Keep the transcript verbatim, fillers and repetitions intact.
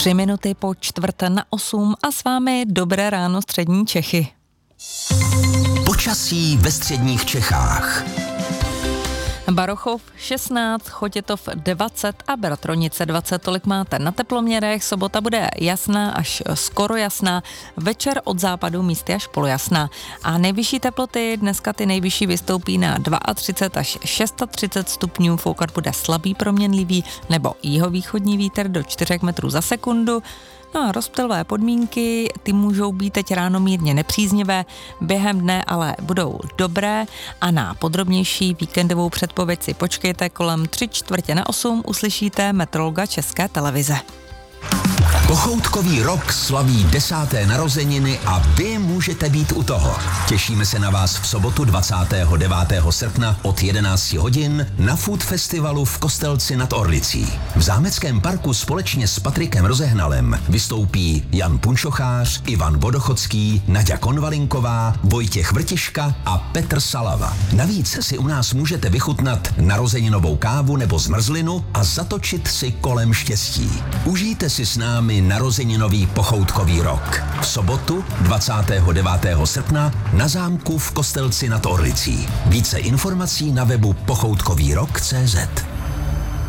Tři minuty po čtvrt na osm a s vámi dobré ráno střední Čechy. Počasí ve středních Čechách. Barochov šestnáct, Chotětov dvacet a Bratronice dvacet, tolik máte na teploměrech. Sobota bude jasná až skoro jasná, večer od západu místy až polojasná. A nejvyšší teploty, dneska ty nejvyšší vystoupí na třicet dva až třicet šest stupňů, foukat bude slabý proměnlivý nebo jihovýchodní vítr do čtyři metrů za sekundu. No a rozptylové podmínky, ty můžou být teď ráno mírně nepříznivé, během dne ale budou dobré a na podrobnější víkendovou předpověď si počkejte kolem tři čtvrtě na osm, uslyšíte meteorologa České televize. Pochoutkový rok slaví desáté narozeniny a vy můžete být u toho. Těšíme se na vás v sobotu dvacátého devátého srpna od jedenácti hodin na Food Festivalu v Kostelci nad Orlicí. V zámeckém parku společně s Patrikem Rozehnalem vystoupí Jan Punčochář, Ivan Vodochodský, Naďa Konvalinková, Vojtěch Vrtiška a Petr Salava. Navíc si u nás můžete vychutnat narozeninovou kávu nebo zmrzlinu a zatočit si kolem štěstí. Užijte si s námi narozeninový pochoutkový rok. V sobotu dvacátého devátého srpna na zámku v Kostelci nad Orlicí. Více informací na webu pochoutkový rok tečka cé zet.